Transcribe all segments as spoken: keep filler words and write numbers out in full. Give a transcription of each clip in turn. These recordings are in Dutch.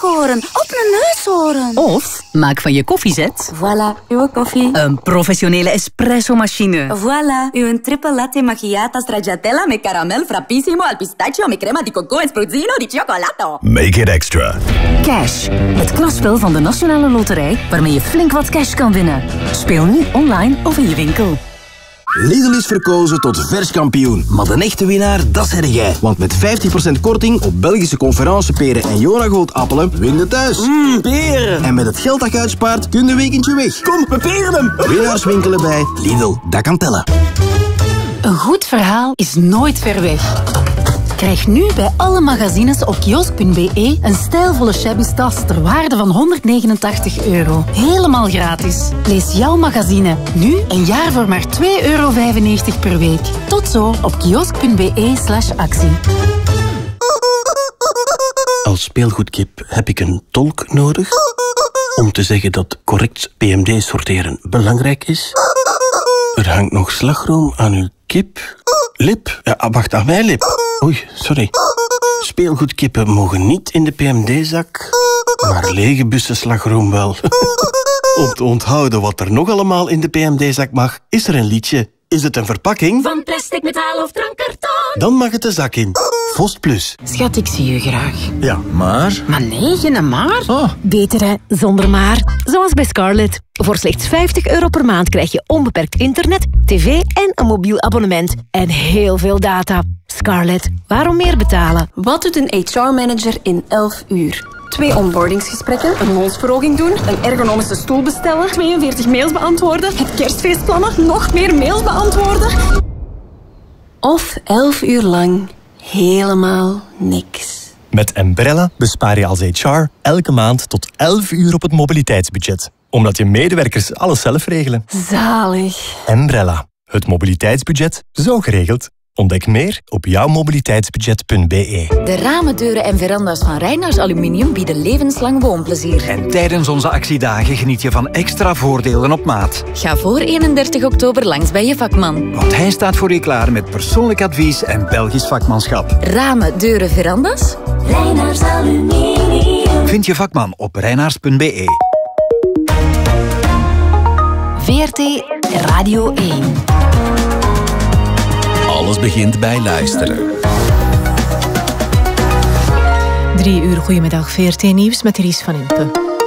nekhoorn op een neushoorn. Of maak van je koffiezet... Voilà, uw koffie. Een professionele espresso-machine. Voilà, uw triple latte macchiato stracciatella met caramel frappissimo al pistachio met crema di coco en spruzzino di cioccolato. Make it extra. Cash, het klasspel van de Nationale Loterij waarmee je flink wat cash kan winnen. Speel nu online of in je winkel. Lidl is verkozen tot verskampioen. Maar de echte winnaar, dat zeg jij. Want met vijftig procent korting op Belgische conferenceperen en Jonagold appelen, win je thuis. Mmm, peren. En met het geld dat je uitspaart, kun je een weekendje weg. Kom, we peren hem. Winnaars winkelen bij Lidl, dat kan tellen. Een goed verhaal is nooit ver weg. Krijg nu bij alle magazines op kiosk punt be een stijlvolle shabby tas ter waarde van honderdnegenentachtig euro. Helemaal gratis. Lees jouw magazine nu een jaar voor maar twee euro vijfennegentig per week. Tot zo op kiosk punt be slash actie. Als speelgoedkip heb ik een tolk nodig om te zeggen dat correct P M D sorteren belangrijk is. Er hangt nog slagroom aan uw kip. Lip? Ja, wacht, aan mijn lip. Oei, sorry. Speelgoedkippen mogen niet in de P M D-zak, maar lege bussen slagroom wel. Om te onthouden wat er nog allemaal in de P M D-zak mag, is er een liedje. Is het een verpakking? Van plastic, metaal of drankkarton? Dan mag het de zak in. Vost Plus. Schat, ik zie u graag. Ja, maar... Maar nee, geen maar. Oh. Beter hè, zonder maar. Zoals bij Scarlett. Voor slechts vijftig euro per maand krijg je onbeperkt internet, tv en een mobiel abonnement. En heel veel data. Scarlett, waarom meer betalen? Wat doet een H R-manager in elf uur? Twee onboardingsgesprekken, een loonsverhoging doen, een ergonomische stoel bestellen, tweeënveertig mails beantwoorden, het kerstfeest plannen, nog meer mails beantwoorden. Of elf uur lang helemaal niks. Met Embrella bespaar je als H R elke maand tot elf uur op het mobiliteitsbudget. Omdat je medewerkers alles zelf regelen. Zalig. Embrella, het mobiliteitsbudget zo geregeld. Ontdek meer op jouw mobiliteitsbudget punt be. De ramen, deuren en veranda's van Reinaars Aluminium bieden levenslang woonplezier. En tijdens onze actiedagen geniet je van extra voordelen op maat. Ga voor eenendertig oktober langs bij je vakman. Want hij staat voor je klaar met persoonlijk advies en Belgisch vakmanschap. Ramen, deuren, veranda's? Reinaars Aluminium. Vind je vakman op reinaars punt be. V R T Radio één. Alles begint bij luisteren. Drie uur, goedemiddag, V R T Nieuws met Ries van Impe.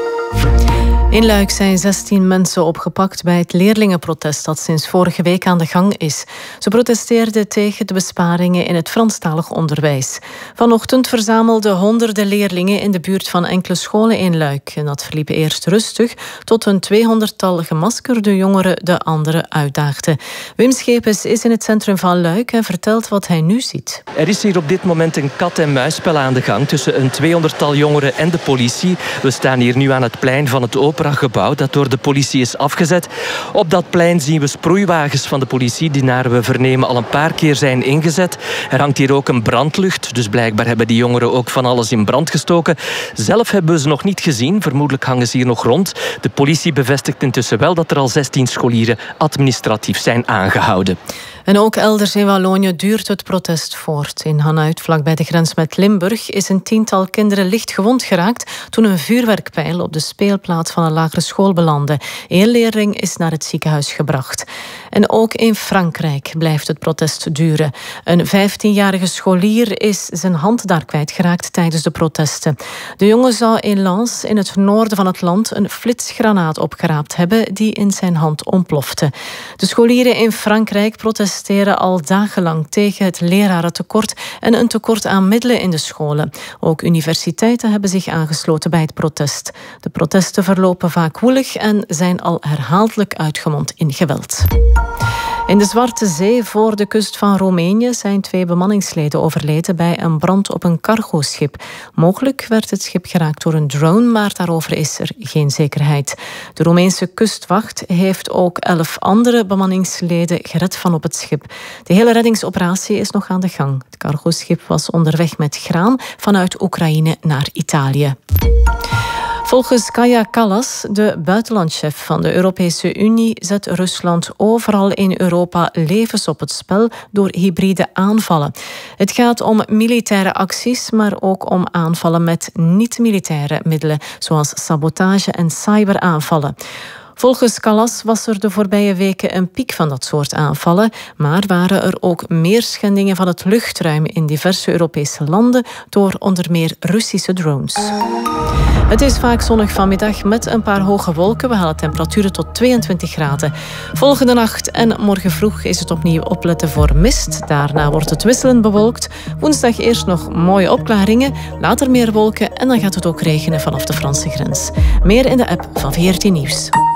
In Luik zijn zestien mensen opgepakt bij het leerlingenprotest dat sinds vorige week aan de gang is. Ze protesteerden tegen de besparingen in het Franstalig onderwijs. Vanochtend verzamelden honderden leerlingen in de buurt van enkele scholen in Luik. En dat verliep eerst rustig, tot een tweehonderdtal gemaskerde jongeren de anderen uitdaagden. Wim Schepens is in het centrum van Luik en vertelt wat hij nu ziet. Er is hier op dit moment een kat-en-muisspel aan de gang tussen een tweehonderdtal jongeren en de politie. We staan hier nu aan het plein van het Opera gebouw dat door de politie is afgezet. Op dat plein zien we sproeiwagens van de politie die naar we vernemen al een paar keer zijn ingezet. Er hangt hier ook een brandlucht, dus blijkbaar hebben die jongeren ook van alles in brand gestoken. Zelf hebben we ze nog niet gezien, vermoedelijk hangen ze hier nog rond. De politie bevestigt intussen wel dat er al zestien scholieren administratief zijn aangehouden. En ook elders in Wallonië duurt het protest voort. In Hanuit, vlakbij de grens met Limburg, is een tiental kinderen licht gewond geraakt toen een vuurwerkpijl op de speelplaats van een lagere school belandde. Eén leerling is naar het ziekenhuis gebracht. En ook in Frankrijk blijft het protest duren. Een vijftienjarige scholier is zijn hand daar kwijtgeraakt tijdens de protesten. De jongen zou in Lens, in het noorden van het land, een flitsgranaat opgeraapt hebben die in zijn hand ontplofte. De scholieren in Frankrijk protesteren al dagenlang tegen het lerarentekort en een tekort aan middelen in de scholen. Ook universiteiten hebben zich aangesloten bij het protest. De protesten verlopen vaak woelig en zijn al herhaaldelijk uitgemond in geweld. In de Zwarte Zee voor de kust van Roemenië zijn twee bemanningsleden overleden bij een brand op een cargoschip. Mogelijk werd het schip geraakt door een drone, maar daarover is er geen zekerheid. De Roemeense kustwacht heeft ook elf andere bemanningsleden gered van op het schip. De hele reddingsoperatie is nog aan de gang. Het cargoschip was onderweg met graan vanuit Oekraïne naar Italië. Volgens Kaja Kallas, de buitenlandchef van de Europese Unie, zet Rusland overal in Europa levens op het spel door hybride aanvallen. Het gaat om militaire acties, maar ook om aanvallen met niet-militaire middelen, zoals sabotage en cyberaanvallen. Volgens Kallas was er de voorbije weken een piek van dat soort aanvallen, maar waren er ook meer schendingen van het luchtruim in diverse Europese landen door onder meer Russische drones. Het is vaak zonnig vanmiddag met een paar hoge wolken. We halen temperaturen tot tweeëntwintig graden. Volgende nacht en morgen vroeg is het opnieuw opletten voor mist. Daarna wordt het wisselend bewolkt. Woensdag eerst nog mooie opklaringen, later meer wolken en dan gaat het ook regenen vanaf de Franse grens. Meer in de app van V R T Nieuws.